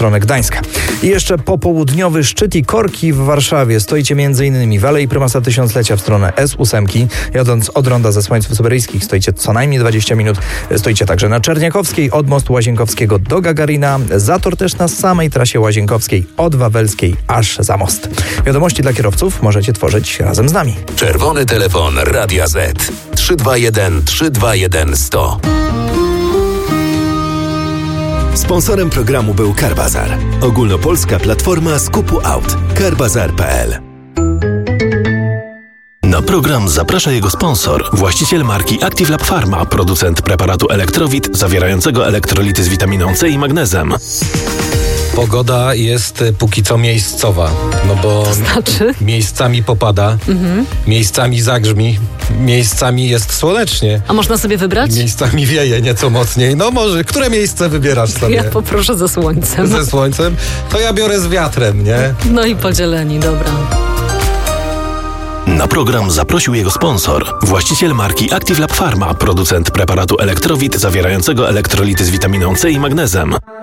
stronę Gdańska. I jeszcze popołudniowy szczyt i korki w Warszawie. Stoicie m.in. w Alei Prymasa Tysiąclecia w stronę S8. Jadąc od ronda ze Słońców Syberyjskich stoicie co najmniej 20 minut. Stoicie także na Czerniakowskiej od mostu Łazienkowskiego do Gagarina. Zator też na samej trasie łazienkowskiej od Wawelskiej aż za most. Wiadomości dla kierowców możecie tworzyć razem z nami. Czerwony telefon Radia Z 321 321 100. Sponsorem programu był Carbazar, ogólnopolska platforma skupu aut. Carbazar.pl. Na program zaprasza jego sponsor, właściciel marki Active Lab Pharma, producent preparatu Elektrowit zawierającego elektrolity z witaminą C i magnezem. Pogoda jest póki co miejscowa, no bo To znaczy? miejscami popada, miejscami zagrzmi, miejscami jest słonecznie, A można sobie wybrać? miejscami wieje nieco mocniej. No może, które miejsce wybierasz sobie? Ja poproszę ze słońcem. Ze słońcem? To ja biorę z wiatrem, nie? No i podzieleni, dobra. Na program zaprosił jego sponsor, właściciel marki Active Lab Pharma, producent preparatu Elektrowit zawierającego elektrolity z witaminą C i magnezem.